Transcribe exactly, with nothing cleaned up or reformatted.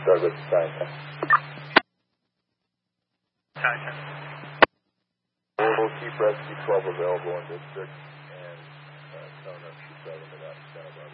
Douglas, Science. Science. We'll keep rescue twelve available in district and uh, tone up two seven to that.